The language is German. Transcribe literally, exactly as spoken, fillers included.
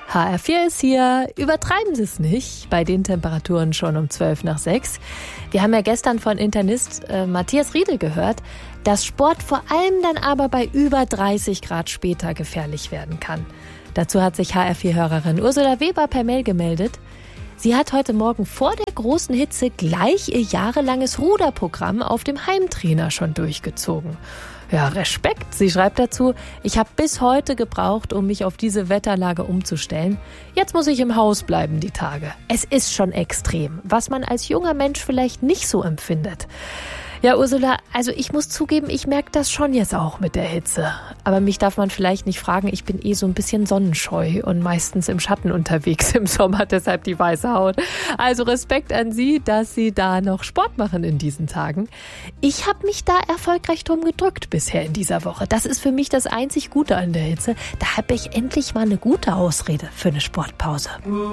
H R vier ist hier. Übertreiben Sie es nicht. Bei den Temperaturen schon um zwölf nach sechs. Wir haben ja gestern von Internist äh, Matthias Riedel gehört, dass Sport vor allem dann aber bei über dreißig Grad später gefährlich werden kann. Dazu hat sich H R vier-Hörerin Ursula Weber per Mail gemeldet. Sie hat heute Morgen vor der großen Hitze gleich ihr jahrelanges Ruderprogramm auf dem Heimtrainer schon durchgezogen. Ja, Respekt. Sie schreibt dazu, ich habe bis heute gebraucht, um mich auf diese Wetterlage umzustellen. Jetzt muss ich im Haus bleiben die Tage. Es ist schon extrem, was man als junger Mensch vielleicht nicht so empfindet. Ja, Ursula, also ich muss zugeben, ich merke das schon jetzt auch mit der Hitze. Aber mich darf man vielleicht nicht fragen, ich bin eh so ein bisschen sonnenscheu und meistens im Schatten unterwegs im Sommer, deshalb die weiße Haut. Also Respekt an Sie, dass Sie da noch Sport machen in diesen Tagen. Ich habe mich da erfolgreich drum gedrückt bisher in dieser Woche. Das ist für mich das einzig Gute an der Hitze. Da habe ich endlich mal eine gute Ausrede für eine Sportpause.